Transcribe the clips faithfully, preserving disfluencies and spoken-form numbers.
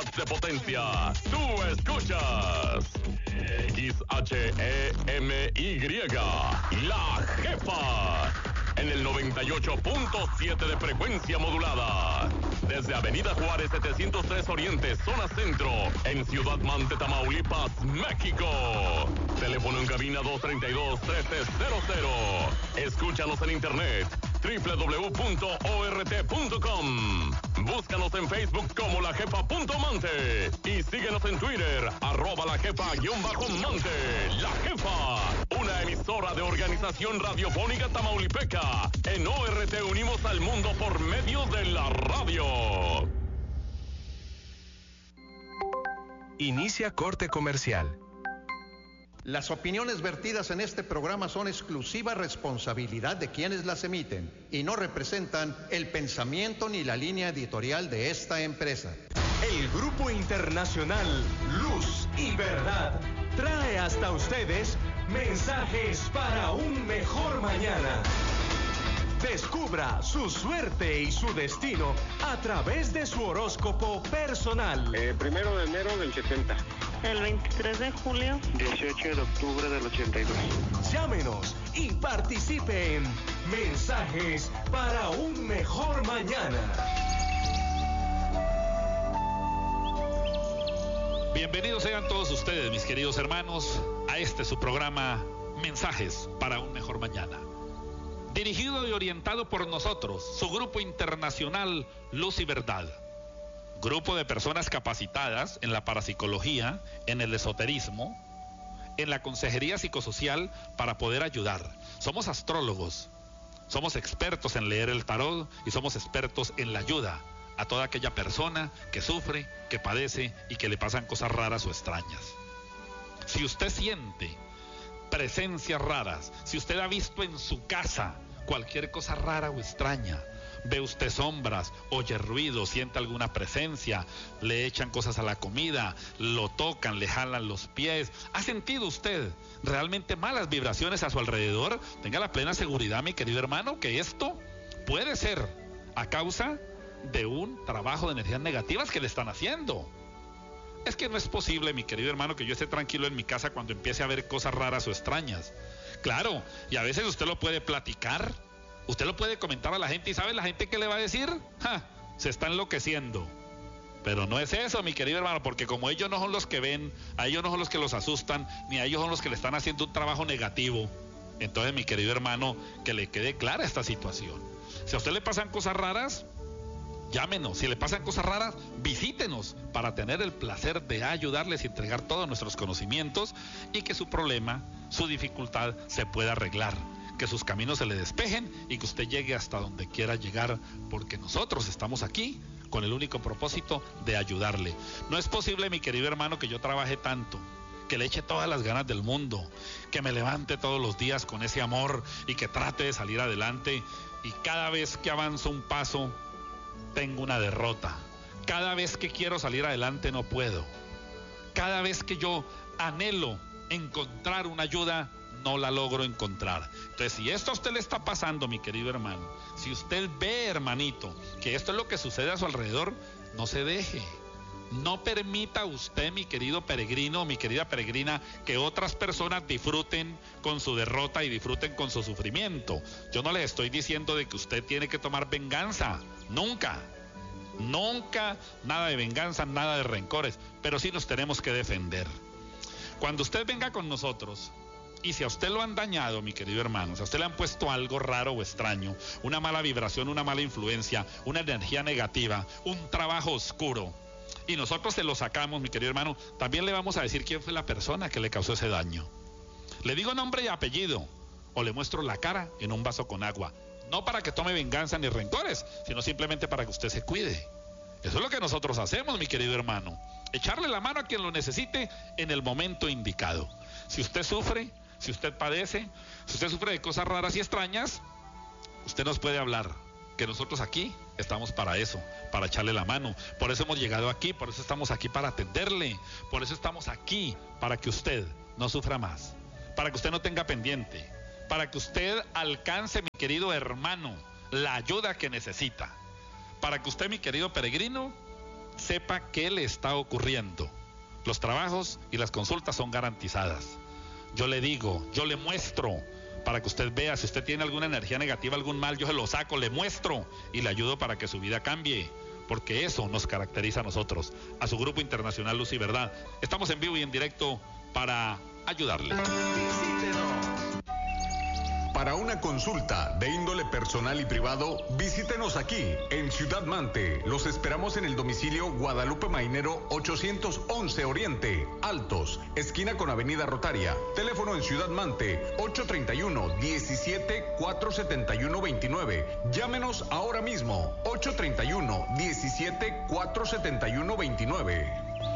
más de potencia. Tú escuchas X H E M Y, La Jefa, en el noventa y ocho punto siete de frecuencia modulada. Desde Avenida Juárez setecientos tres Oriente, zona centro, en Ciudad Mante, Tamaulipas, México. Teléfono en cabina dos tres dos, uno tres cero cero. Escúchanos en internet doble u doble u doble u punto o r t punto com. Búscanos en Facebook como La Jefa punto Mante y síguenos en Twitter, arroba La Jefa guión bajo Mante. La Jefa, una emisora de Organización Radiofónica Tamaulipeca. En O R T unimos al mundo por medio de la radio. Inicia corte comercial. Las opiniones vertidas en este programa son exclusiva responsabilidad de quienes las emiten y no representan el pensamiento ni la línea editorial de esta empresa. El Grupo Internacional Luz y Verdad trae hasta ustedes mensajes para un mejor mañana. Descubra su suerte y su destino a través de su horóscopo personal. Eh, primero de enero del setenta. El veintitrés de julio. dieciocho de octubre del ochenta y dos. Llámenos y participe en Mensajes para un mejor mañana. Bienvenidos sean todos ustedes, mis queridos hermanos, a este su programa Mensajes para un mejor mañana. Dirigido y orientado por nosotros, su Grupo Internacional Luz y Verdad. Grupo de personas capacitadas en la parapsicología, en el esoterismo, en la consejería psicosocial para poder ayudar. Somos astrólogos, somos expertos en leer el tarot y somos expertos en la ayuda a toda aquella persona que sufre, que padece y que le pasan cosas raras o extrañas. Si usted siente presencias raras, si usted ha visto en su casa cualquier cosa rara o extraña, ve usted sombras, oye ruido, siente alguna presencia, le echan cosas a la comida, lo tocan, le jalan los pies, ¿ha sentido usted realmente malas vibraciones a su alrededor? Tenga la plena seguridad, mi querido hermano, que esto puede ser a causa de un trabajo de energías negativas que le están haciendo. Es que no es posible, mi querido hermano, que yo esté tranquilo en mi casa cuando empiece a ver cosas raras o extrañas. Claro, y a veces usted lo puede platicar, usted lo puede comentar a la gente, y ¿sabe la gente qué le va a decir? ¡Ja! Se está enloqueciendo. Pero no es eso, mi querido hermano, porque como ellos no son los que ven, a ellos no son los que los asustan, ni a ellos son los que le están haciendo un trabajo negativo. Entonces, mi querido hermano, que le quede clara esta situación. Si a usted le pasan cosas raras, llámenos. Si le pasan cosas raras, visítenos para tener el placer de ayudarles y entregar todos nuestros conocimientos y que su problema, su dificultad se pueda arreglar, que sus caminos se le despejen y que usted llegue hasta donde quiera llegar, porque nosotros estamos aquí con el único propósito de ayudarle. No es posible, mi querido hermano, que yo trabaje tanto, que le eche todas las ganas del mundo, que me levante todos los días con ese amor y que trate de salir adelante, y cada vez que avanzo un paso tengo una derrota. Cada vez que quiero salir adelante no puedo. Cada vez que yo anhelo encontrar una ayuda, no la logro encontrar. Entonces, si esto a usted le está pasando, mi querido hermano, si usted ve, hermanito, que esto es lo que sucede a su alrededor, no se deje. No permita usted, mi querido peregrino, mi querida peregrina, que otras personas disfruten con su derrota y disfruten con su sufrimiento. Yo no les estoy diciendo de que usted tiene que tomar venganza, nunca, nunca, nada de venganza, nada de rencores, pero sí nos tenemos que defender. Cuando usted venga con nosotros, y si a usted lo han dañado, mi querido hermano, si a usted le han puesto algo raro o extraño, una mala vibración, una mala influencia, una energía negativa, un trabajo oscuro, y nosotros se lo sacamos, mi querido hermano, también le vamos a decir quién fue la persona que le causó ese daño. Le digo nombre y apellido, o le muestro la cara en un vaso con agua, no para que tome venganza ni rencores, sino simplemente para que usted se cuide. Eso es lo que nosotros hacemos, mi querido hermano, echarle la mano a quien lo necesite en el momento indicado. Si usted sufre, si usted padece, si usted sufre de cosas raras y extrañas, usted nos puede hablar, que nosotros aquí estamos para eso, para echarle la mano. Por eso hemos llegado aquí, por eso estamos aquí para atenderle, por eso estamos aquí, para que usted no sufra más, para que usted no tenga pendiente, para que usted alcance, mi querido hermano, la ayuda que necesita, para que usted, mi querido peregrino, sepa qué le está ocurriendo. Los trabajos y las consultas son garantizadas. Yo le digo, yo le muestro, para que usted vea, si usted tiene alguna energía negativa, algún mal, yo se lo saco, le muestro y le ayudo para que su vida cambie, porque eso nos caracteriza a nosotros, a su Grupo Internacional Luz y Verdad. Estamos en vivo y en directo para ayudarle. Para una consulta de índole personal y privado, visítenos aquí en Ciudad Mante. Los esperamos en el domicilio Guadalupe Mainero ochocientos once Oriente, Altos, esquina con Avenida Rotaria. Teléfono en Ciudad Mante ocho treinta y uno, diecisiete, cuatrocientos setenta y uno, veintinueve. Llámenos ahora mismo ocho treinta y uno, diecisiete, cuatrocientos setenta y uno, veintinueve.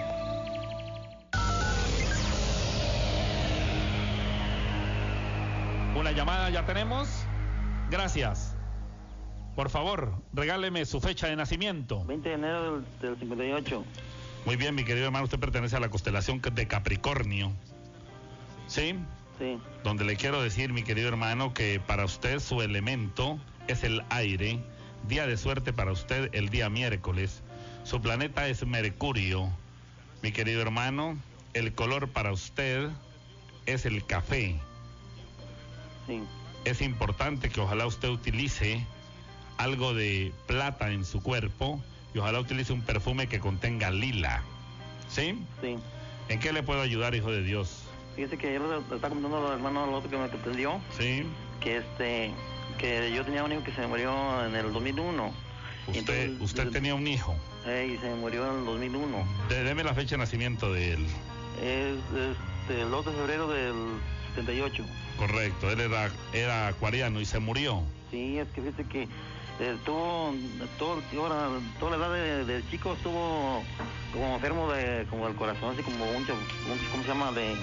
Una llamada ya tenemos. Gracias. Por favor, regáleme su fecha de nacimiento. veinte de enero del, del cincuenta y ocho. Muy bien, mi querido hermano, usted pertenece a la constelación de Capricornio. ¿Sí? Sí. Donde le quiero decir, mi querido hermano, que para usted su elemento es el aire. Día de suerte para usted el día miércoles. Su planeta es Mercurio. Mi querido hermano, el color para usted es el café. Sí. Es importante que ojalá usted utilice algo de plata en su cuerpo y ojalá utilice un perfume que contenga lila. ¿Sí? Sí. ¿En qué le puedo ayudar, hijo de Dios? Fíjese que yo le estaba comentando al hermano al otro que me atendió. Sí. Que este, que yo tenía un hijo que se murió en el dos mil uno. Usted, entonces, usted el, tenía un hijo. Eh, y se murió en el dos mil uno. De, deme la fecha de nacimiento de él. Es este, el dos de febrero del setenta y ocho. Correcto, él era, era acuariano y se murió. Sí, es que fíjese que estuvo todo, toda, toda la edad de, de chico estuvo como enfermo de como del corazón, así como un, un ¿cómo se llama? De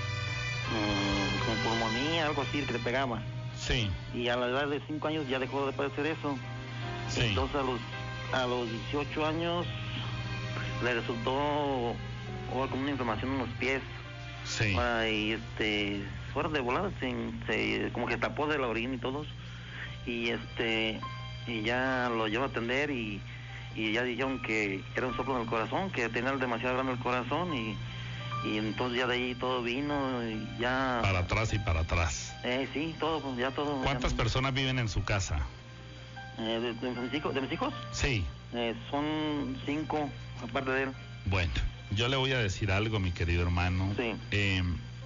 um, como pulmonía, algo así que le pegaba. Sí. Y a la edad de cinco años ya dejó de padecer eso. Sí. Entonces a los a los dieciocho años le resultó oh, como una inflamación en los pies. Sí. Ah, y este fuera de volada se, se como que tapó de la orina y todo, y este y ya lo llevó a atender y, y ya dijeron que era un soplo en el corazón, que tenía demasiado grande el corazón, y, y entonces ya de ahí todo vino y ya para atrás y para atrás. Eh, sí, todo, pues ya todo. ¿Cuántas ya, personas viven en su casa? Eh, de, de, mis hijos, ¿De mis hijos? Sí. Eh, son cinco, aparte de él. Bueno, yo le voy a decir algo, mi querido hermano. Sí. Eh,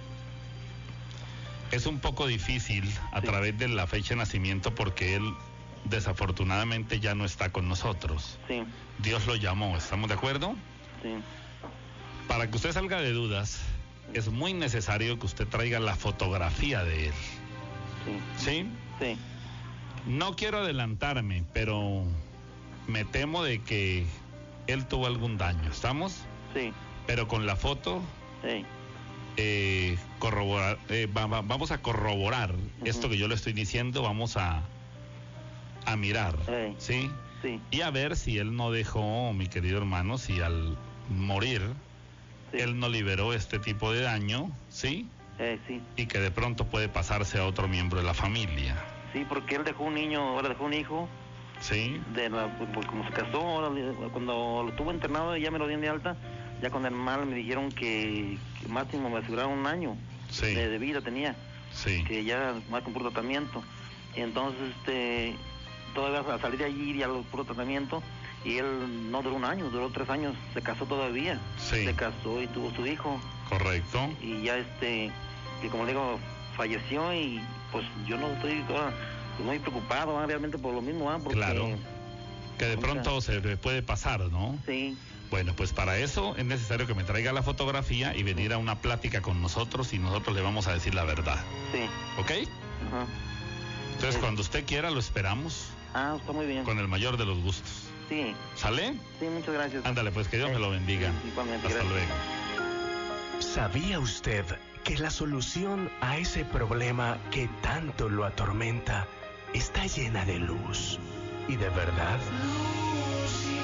es un poco difícil a sí. través de la fecha de nacimiento porque él desafortunadamente ya no está con nosotros. Sí. Dios lo llamó, ¿estamos de acuerdo? Sí. Para que usted salga de dudas, es muy necesario que usted traiga la fotografía de él. Sí. ¿Sí? Sí. No quiero adelantarme, pero me temo de que él tuvo algún daño, ¿estamos? Sí. Pero con la foto, sí. eh, corroborar, eh, va, va, vamos a corroborar uh-huh. esto que yo le estoy diciendo, vamos a, a mirar, sí. ¿sí? Sí. Y a ver si él no dejó, mi querido hermano, si al morir, sí. él no liberó este tipo de daño, ¿sí? Eh, sí. Y que de pronto puede pasarse a otro miembro de la familia. Sí, porque él dejó un niño, ahora dejó un hijo. Sí. De la, pues como se casó, ahora, cuando lo tuvo internado ya me lo dieron de alta, ya con el mal me dijeron que, que máximo me aseguraron un año sí. de, de vida tenía. Sí. Que ya más con puro tratamiento. Y entonces, este, todavía a salir de allí ya lo puro tratamiento, y él no duró un año, duró tres años, se casó todavía. Sí. Se casó y tuvo su hijo. Correcto. Y ya este, que como le digo, falleció y pues yo no estoy toda, pues, muy preocupado, ¿eh? Realmente por lo mismo, ¿eh? Porque, claro, que de pronto o sea, se puede pasar, ¿no? Sí. Bueno, pues para eso es necesario que me traiga la fotografía y venir a una plática con nosotros y nosotros le vamos a decir la verdad. Sí. ¿Ok? Ajá. Entonces, sí. cuando usted quiera, lo esperamos. Ah, está muy bien. Con el mayor de los gustos. Sí. ¿Sale? Sí, muchas gracias. Ándale, pues que Dios sí. me lo bendiga. Sí, igualmente, hasta gracias. luego. ¿Sabía usted que la solución a ese problema que tanto lo atormenta está llena de luz y de verdad? Luz y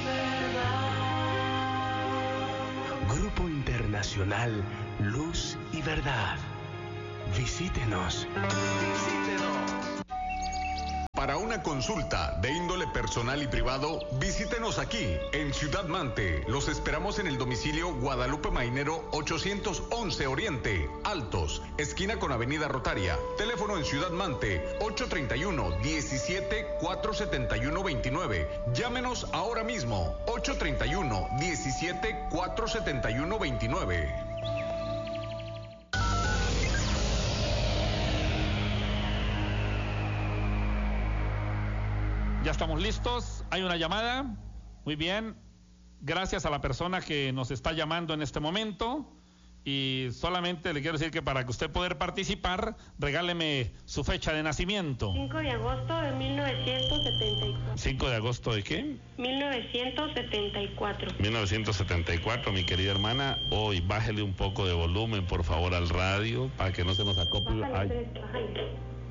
verdad. Grupo Internacional Luz y Verdad. Visítenos. Visítenos. Para Para una consulta de índole personal y privado, visítenos aquí, en Ciudad Mante. Los esperamos en el domicilio Guadalupe Mainero ochocientos once Oriente, Altos, esquina con Avenida Rotaria. Teléfono en Ciudad Mante, ocho treinta y uno, diecisiete, cuatrocientos setenta y uno, veintinueve. Llámenos ahora mismo, ocho treinta y uno, diecisiete, cuatrocientos setenta y uno, veintinueve. Ya estamos listos, hay una llamada, muy bien, gracias a la persona que nos está llamando en este momento, y solamente le quiero decir que para que usted pueda participar, regáleme su fecha de nacimiento. cinco de agosto de mil novecientos setenta y cuatro. ¿cinco de agosto de qué? mil novecientos setenta y cuatro. mil novecientos setenta y cuatro, mi querida hermana. Hoy bájele un poco de volumen, por favor, al radio, para que no se nos acople. Bájale, Ay. tres, bájale.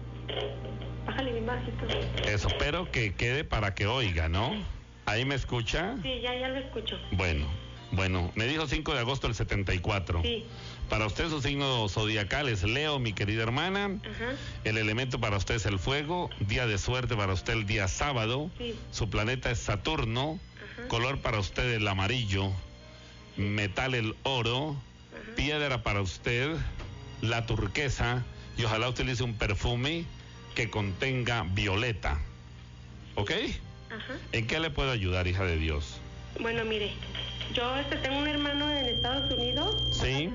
Bájale bien bajito. Eso, pero que quede para que oiga, ¿no? ¿Ahí me escucha? Sí, ya, ya lo escucho. Bueno, bueno, me dijo cinco de agosto del setenta y cuatro. Sí. Para usted su signo zodiacal es Leo, mi querida hermana. Ajá. El elemento para usted es el fuego. Día de suerte para usted el día sábado. Sí. Su planeta es Saturno. Ajá. Color para usted el amarillo. Metal el oro. Ajá. Piedra para usted la turquesa. Y ojalá utilice un perfume que contenga violeta. ¿Ok? Ajá. ¿En qué le puedo ayudar, hija de Dios? Bueno, mire, yo este, tengo un hermano en Estados Unidos. Sí.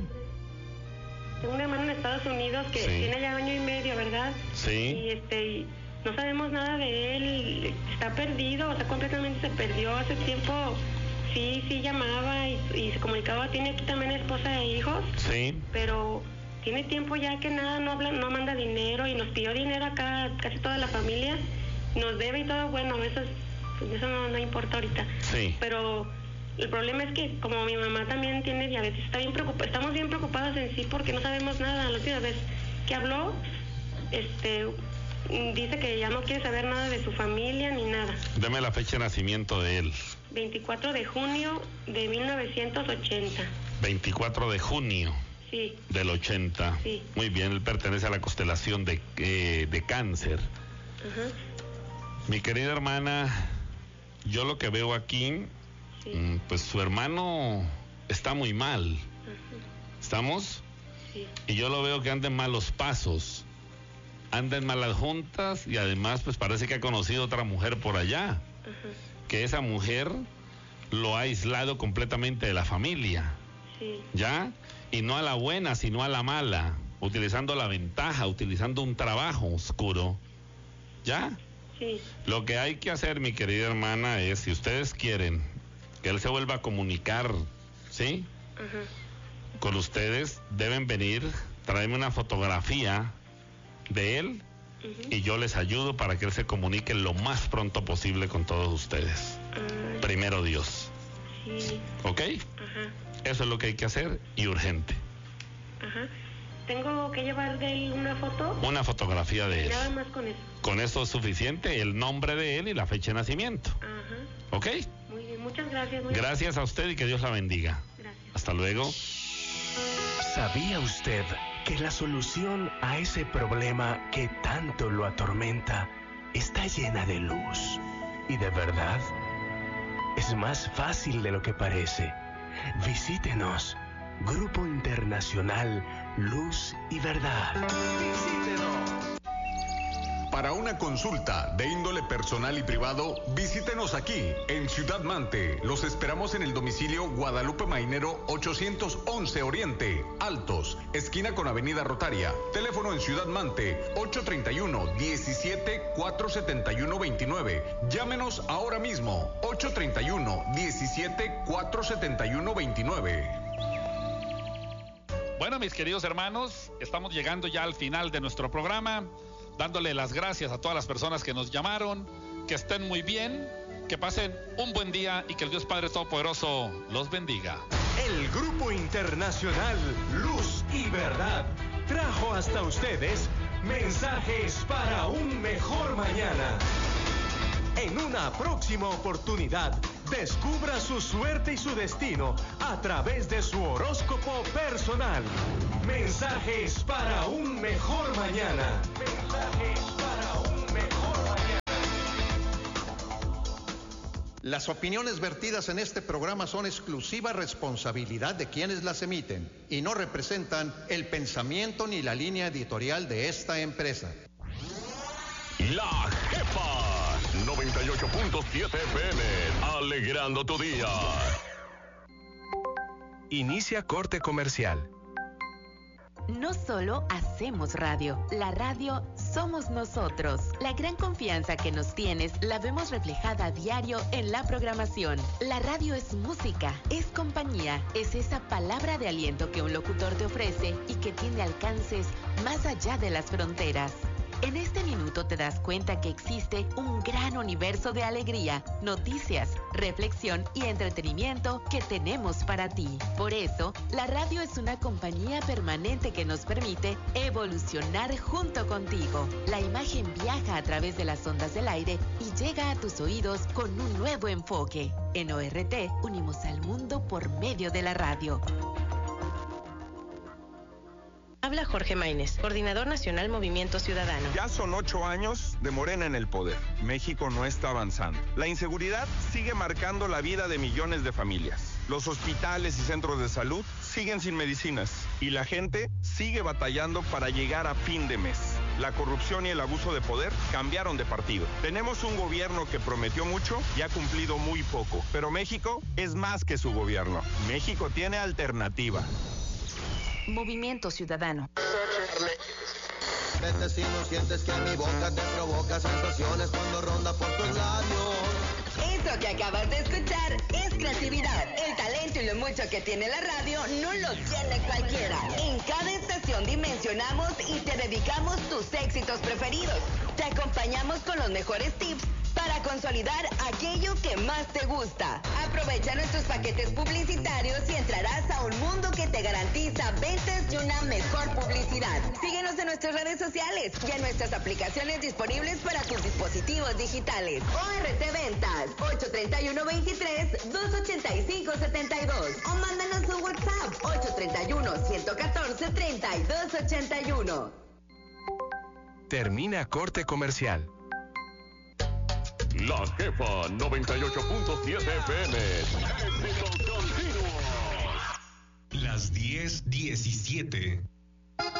Tengo un hermano en Estados Unidos que Sí. tiene ya año y medio, ¿verdad? Sí. Y este, y no sabemos nada de él, está perdido, o sea, completamente se perdió. Hace tiempo sí, sí llamaba y, y se comunicaba, tiene aquí también esposa e hijos, Sí. pero tiene tiempo ya que nada, no habla, no manda dinero y nos pidió dinero acá, casi toda la familia, nos debe y todo, bueno, eso, es, eso no, no importa ahorita. Sí. Pero el problema es que como mi mamá también tiene diabetes, está bien preocupada, estamos bien preocupadas en sí porque no sabemos nada. La última vez que habló, este, dice que ya no quiere saber nada de su familia ni nada. Deme la fecha de nacimiento de él. veinticuatro de junio de mil novecientos ochenta. veinticuatro de junio Sí. del ochenta. Sí. Muy bien, él pertenece a la constelación de, eh, de Cáncer. Ajá. Mi querida hermana, yo lo que veo aquí, Sí. mm, pues su hermano está muy mal. Ajá. ¿Estamos? Sí. Y yo lo veo que anda en malos pasos. Anda en malas juntas y además pues parece que ha conocido otra mujer por allá. Ajá. Que esa mujer lo ha aislado completamente de la familia. Sí. ¿Ya? Y no a la buena, sino a la mala, utilizando la ventaja, utilizando un trabajo oscuro. ¿Ya? Sí. Lo que hay que hacer, mi querida hermana, es, si ustedes quieren que él se vuelva a comunicar, ¿sí? Ajá. Con ustedes, deben venir, traerme una fotografía de él Ujú. y yo les ayudo para que él se comunique lo más pronto posible con todos ustedes. Ah, Primero Dios. sí. ¿Ok? Ajá. Eso es lo que hay que hacer y urgente. Ajá. ¿Tengo que llevar de él una foto? Una fotografía de él. Nada más con eso. Con eso es suficiente, el nombre de él y la fecha de nacimiento. Ajá. ¿Ok? Muy bien, muchas gracias. Muy Gracias a usted y que Dios la bendiga. Gracias. Hasta luego. ¿Sabía usted que la solución a ese problema que tanto lo atormenta está llena de luz y de verdad? Es más fácil de lo que parece. Visítenos. Grupo Internacional Luz y Verdad. Visítenos. Para una consulta de índole personal y privado, visítenos aquí, en Ciudad Mante. Los esperamos en el domicilio Guadalupe Mainero ochocientos once Oriente, Altos, esquina con Avenida Rotaria. Teléfono en Ciudad Mante, ocho treinta y uno, diecisiete, cuatrocientos setenta y uno, veintinueve. Llámenos ahora mismo, ocho treinta y uno, diecisiete, cuatrocientos setenta y uno, veintinueve. Bueno, mis queridos hermanos, estamos llegando ya al final de nuestro programa, dándole las gracias a todas las personas que nos llamaron, que estén muy bien, que pasen un buen día y que el Dios Padre Todopoderoso los bendiga. El Grupo Internacional Luz y Verdad trajo hasta ustedes mensajes para un mejor mañana. En una próxima oportunidad, descubra su suerte y su destino a través de su horóscopo personal. Mensajes para un mejor mañana. Mensajes para un mejor mañana. Las opiniones vertidas en este programa son exclusiva responsabilidad de quienes las emiten y no representan el pensamiento ni la línea editorial de esta empresa. La Jefa, noventa y ocho punto siete F M, alegrando tu día. Inicia corte comercial. No solo hacemos radio, la radio somos nosotros. La gran confianza que nos tienes la vemos reflejada a diario en la programación. La radio es música, es compañía, es esa palabra de aliento que un locutor te ofrece y que tiene alcances más allá de las fronteras. En este minuto te das cuenta que existe un gran universo de alegría, noticias, reflexión y entretenimiento que tenemos para ti. Por eso, la radio es una compañía permanente que nos permite evolucionar junto contigo. La imagen viaja a través de las ondas del aire y llega a tus oídos con un nuevo enfoque. En O R T, unimos al mundo por medio de la radio. Habla Jorge Maínez, coordinador nacional Movimiento Ciudadano. Ya son ocho años de Morena en el poder. México no está avanzando. La inseguridad sigue marcando la vida de millones de familias. Los hospitales y centros de salud siguen sin medicinas. Y la gente sigue batallando para llegar a fin de mes. La corrupción y el abuso de poder cambiaron de partido. Tenemos un gobierno que prometió mucho y ha cumplido muy poco. Pero México es más que su gobierno. México tiene alternativa. Movimiento Ciudadano. Vete si no sientes que mi boca te provoca sensaciones cuando ronda por tus labios. Eso que acabas de escuchar es creatividad. El talento y lo mucho que tiene la radio no lo tiene cualquiera. En cada estación dimensionamos y te dedicamos tus éxitos preferidos. Te acompañamos con los mejores tips para consolidar aquello que más te gusta. Aprovecha nuestros paquetes publicitarios y entrarás a un mundo que te garantiza ventas y una mejor publicidad. Síguenos en nuestras redes sociales y en nuestras aplicaciones disponibles para tus dispositivos digitales. O R T Ventas, ocho tres uno, veintitrés, dos ochenta y cinco, setenta y dos. O mándanos un WhatsApp, ocho tres uno, ciento catorce, treinta y dos ochenta y uno. Termina corte comercial. La Jefa, noventa y ocho punto siete F M. Éxitos continuos. Las diez diecisiete.